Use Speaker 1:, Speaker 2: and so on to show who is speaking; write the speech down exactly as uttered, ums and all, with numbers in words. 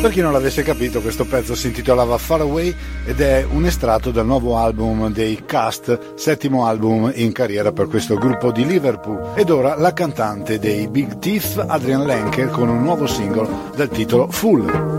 Speaker 1: Per chi non l'avesse capito, questo pezzo si intitolava Far Away ed è un estratto dal nuovo album dei Cast, settimo album in carriera per questo gruppo di Liverpool. Ed ora la cantante dei Big Teeth, Adrian Lenker, con un nuovo singolo dal titolo Full.